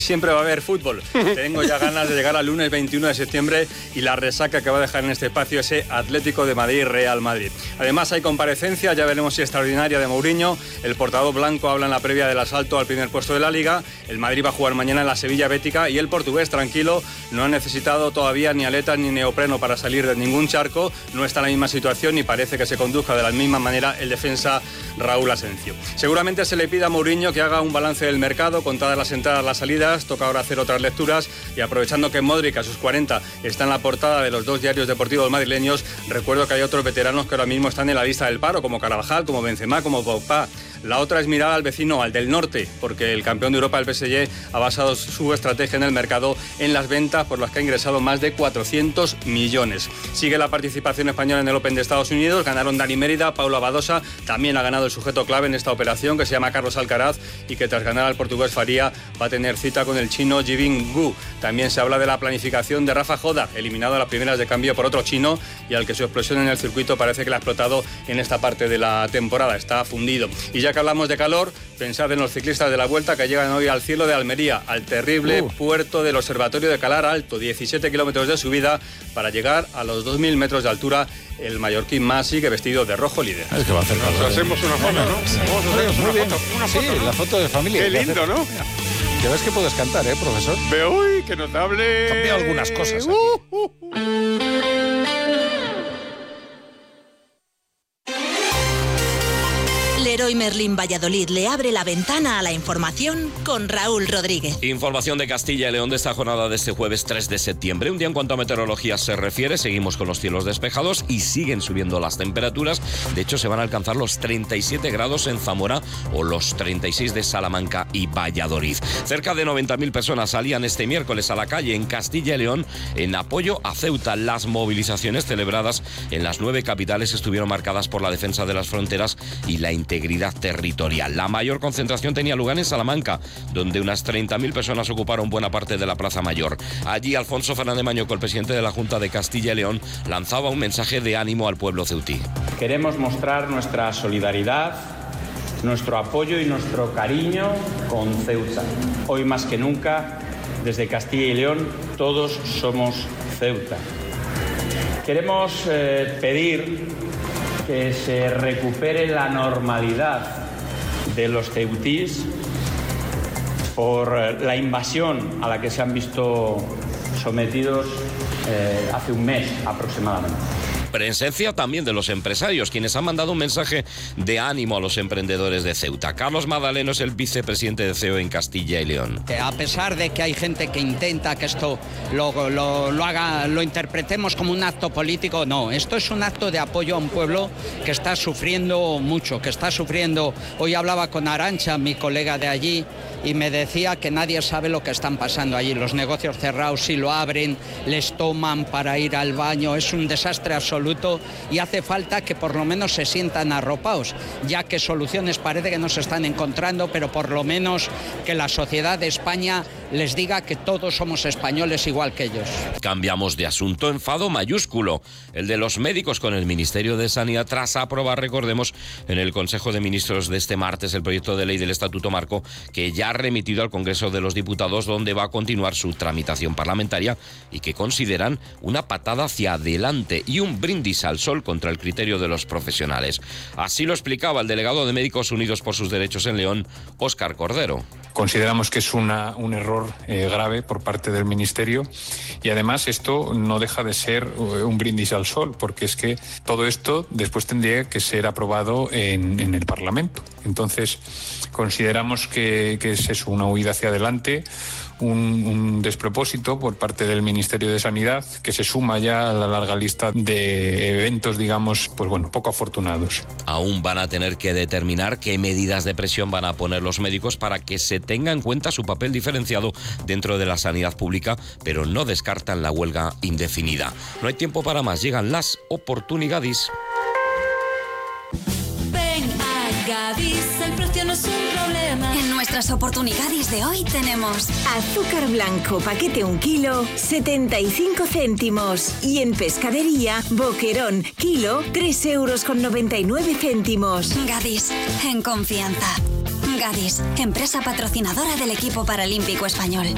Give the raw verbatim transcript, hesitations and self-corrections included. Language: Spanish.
Siempre va a haber fútbol. Tengo ya ganas de llegar al lunes veintiuno de septiembre y la resaca que va a dejar en este espacio ese Atlético de Madrid-Real Madrid. Además hay comparecencia, ya veremos si extraordinaria, de Mourinho. El portavoz blanco habla en la previa del asalto al primer puesto de la Liga. El Madrid va a jugar mañana en la Sevilla Bética y el portugués, tranquilo, no ha necesitado todavía ni aletas ni neopreno para salir de ningún charco. No está en la misma situación y parece que se conduzca de la misma manera el defensa Raúl Asencio. Seguramente se le pida a Mourinho que haga un balance del mercado, contadas las entradas, las salidas. Toca ahora hacer otras lecturas y aprovechando que Modric a sus cuarenta está en la portada de los dos diarios deportivos madrileños, recuerdo que hay otros veteranos que ahora mismo están en la lista del paro, como Carvajal, como Benzema, como Pogba. La otra es mirar al vecino, al del norte, porque el campeón de Europa, el P S G, ha basado su estrategia en el mercado en las ventas, por las que ha ingresado más de cuatrocientos millones. Sigue la participación española en el Open de Estados Unidos, ganaron Dani Mérida, Paulo Badosa, también ha ganado el sujeto clave en esta operación, que se llama Carlos Alcaraz, y que tras ganar al portugués Faría va a tener cita con el chino Jibin Gu. También se habla de la planificación de Rafa Joda, eliminado a las primeras de cambio por otro chino, y al que su explosión en el circuito parece que le ha explotado en esta parte de la temporada, está fundido. Y ya que hablamos de calor, pensad en los ciclistas de la Vuelta que llegan hoy al cielo de Almería, al terrible uh. puerto del Observatorio de Calar Alto, diecisiete kilómetros de subida para llegar a los dos mil metros de altura. El mallorquín más sigue vestido de rojo líder. Es que va a hacer calor. Nos hacemos una foto, ¿no? Sí. Vamos a hacer Muy una bien. foto. Una sí, foto, ¿no? La foto de familia. Qué lindo, ¿no? Ya ves que puedes cantar, ¿eh, profesor? Veo, uy, qué notable. Cambia algunas cosas aquí. Uh, uh, uh. Leroy Merlin Valladolid le abre la ventana a la información con Raúl Rodríguez. Información de Castilla y León de esta jornada de este jueves tres de septiembre. Un día en cuanto a meteorología se refiere, seguimos con los cielos despejados y siguen subiendo las temperaturas. De hecho, se van a alcanzar los treinta y siete grados en Zamora o los treinta y seis de Salamanca y Valladolid. Cerca de noventa mil personas salían este miércoles a la calle en Castilla y León en apoyo a Ceuta. Las movilizaciones celebradas en las nueve capitales estuvieron marcadas por la defensa de las fronteras y la integridad territorial. La mayor concentración tenía lugar en Salamanca, donde unas treinta mil personas ocuparon buena parte de la Plaza Mayor. Allí Alfonso Fernández Mañoco, el presidente de la Junta de Castilla y León, lanzaba un mensaje de ánimo al pueblo ceutí. Queremos mostrar nuestra solidaridad, nuestro apoyo y nuestro cariño con Ceuta. Hoy más que nunca, desde Castilla y León, todos somos Ceuta. Queremos eh, pedir que se recupere la normalidad de los ceutís por la invasión a la que se han visto sometidos eh, hace un mes aproximadamente. Presencia también de los empresarios, quienes han mandado un mensaje de ánimo a los emprendedores de Ceuta. Carlos Madaleno es el vicepresidente de C E O en Castilla y León. A pesar de que hay gente que intenta que esto lo, lo, lo haga, lo interpretemos como un acto político, no, esto es un acto de apoyo a un pueblo que está sufriendo mucho, que está sufriendo. Hoy hablaba con Arantxa, mi colega de allí, y me decía que nadie sabe lo que están pasando allí. Los negocios cerrados, si lo abren, les toman para ir al baño. Es un desastre absoluto y hace falta que por lo menos se sientan arropados, ya que soluciones parece que no se están encontrando, pero por lo menos que la sociedad de España les diga que todos somos españoles igual que ellos. Cambiamos de asunto. Enfado mayúsculo, el de los médicos con el Ministerio de Sanidad tras aprobar, recordemos, en el Consejo de Ministros de este martes el proyecto de ley del Estatuto Marco, que ya ha remitido al Congreso de los Diputados, donde va a continuar su tramitación parlamentaria y que consideran una patada hacia adelante y un brindis al sol contra el criterio de los profesionales. Así lo explicaba el delegado de Médicos Unidos por sus Derechos en León, Óscar Cordero. Consideramos que es una, un error eh, grave por parte del Ministerio y además esto no deja de ser un brindis al sol, porque es que todo esto después tendría que ser aprobado en, en el Parlamento. Entonces consideramos que, que es eso, una huida hacia adelante, un, un despropósito por parte del Ministerio de Sanidad, que se suma ya a la larga lista de eventos, digamos, pues bueno, poco afortunados. Aún van a tener que determinar qué medidas de presión van a poner los médicos para que se tenga en cuenta su papel diferenciado dentro de la sanidad pública, pero no descartan la huelga indefinida. No hay tiempo para más, llegan las oportunidades. Ven a Gadis, el precio no es un problema. En nuestras oportunidades de hoy tenemos azúcar blanco, paquete un kilo, setenta y cinco céntimos. Y en pescadería, boquerón, kilo, tres euros con noventa y nueve céntimos. Gadis, en confianza. Gadis, empresa patrocinadora del equipo paralímpico español.